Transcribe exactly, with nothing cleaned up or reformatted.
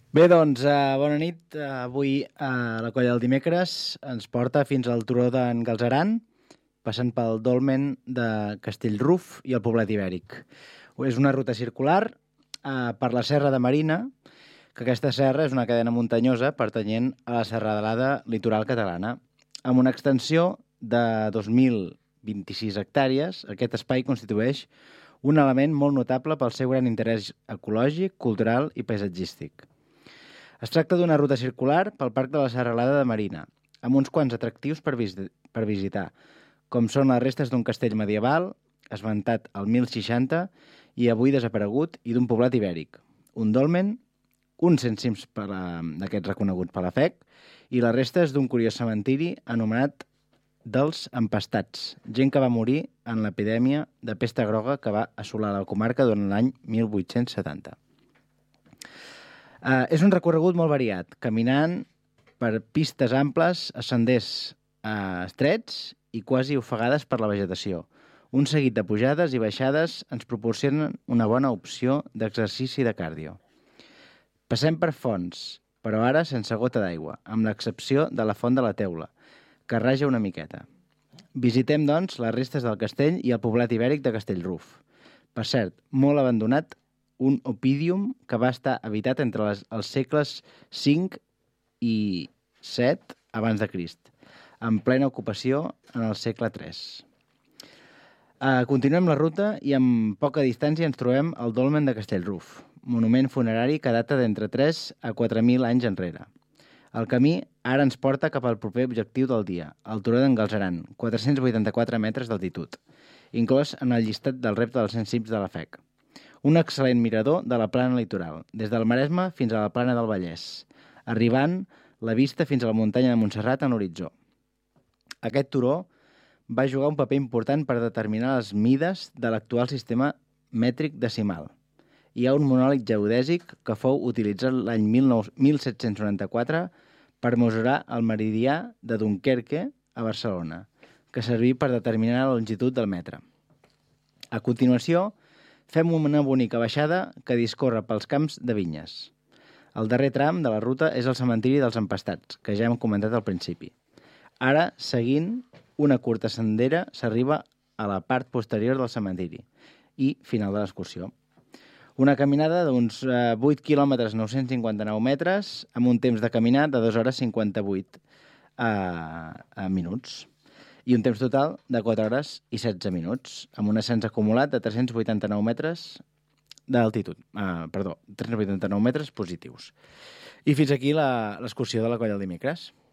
Bé, doncs, uh, bona nit. Uh, avui uh, la colla del dimecres ens porta fins al turó d'en Galzeran, passant pel dolmen de Castellruf i el Poblet Ibèric. És una ruta circular uh, per la Serra de Marina, que aquesta serra és una cadena muntanyosa pertanyent a la serralada litoral catalana. Amb una extensió de dos mil vint-i-sis hectàrees, aquest espai constitueix un element molt notable pel seu gran interès ecològic, cultural i paisatgístic. Es tracta d'una ruta circular pel Parc de la Serralada de Marina, amb uns quants atractius per, vis per visitar, com són les restes d'un castell medieval, esmentat al mil seixanta i avui desaparegut, i d'un poblat ibèric, un dolmen, uns cent cims d'aquest reconegut per la F E C i les restes d'un curiós cementiri anomenat dels Empastats, gent que va morir en l'epidèmia de pesta groga que va assolar la comarca durant l'any mil vuit-cents setanta. Uh, és un recorregut molt variat, caminant per pistes amples, senders uh, estrets i quasi ofegades per la vegetació. Un seguit de pujades i baixades ens proporcionen una bona opció d'exercici de cardio. Passem per fonts, però ara sense gota d'aigua, amb l'excepció de la font de la Teula, que raja una miqueta. Visitem, doncs, les restes del castell i el poblat ibèric de Castellruf. Per cert, molt abandonat, un opídium que va estar habitat entre les, els segles cinc i set abans de Crist, en plena ocupació en el segle tres. Uh, continuem la ruta i amb poca distància ens trobem al dolmen de Castellruf, monument funerari que data d'entre tres a quatre mil anys enrere. El camí ara ens porta cap al proper objectiu del dia, el turó d'en Galzeran, quatre-cents vuitanta-quatre metres d'altitud, inclòs en el llistat del repte dels cent cims de la F E C. Un excel·lent mirador de la plana litoral, des del Maresme fins a la plana del Vallès, arribant la vista fins a la muntanya de Montserrat en l'horitzó. Aquest turó va jugar un paper important per determinar les mides de l'actual sistema mètric decimal. Hi ha un monòlit geodèsic que fou utilitzat l'any mil set-cents noranta-quatre per mesurar el meridià de Dunkerque a Barcelona, que serví per determinar la longitud del metre. A continuació, fem una bonica baixada que discorre pels camps de vinyes. El darrer tram de la ruta és el cementiri dels Empastats, que ja hem comentat al principi. Ara, seguint una curta sendera, s'arriba a la part posterior del cementiri i final de l'excursió. Una caminada d'uns eh, vuit quilòmetres nou-cents cinquanta-nou metres amb un temps de caminar de dues hores cinquanta-vuit eh, minuts i un temps total de quatre hores i setze minuts, amb un ascens acumulat de tres-cents vuitanta-nou metres d'altitud. Uh, perdó, tres-cents vuitanta-nou metres positius. I fins aquí l'excursió de la colla del dimecres.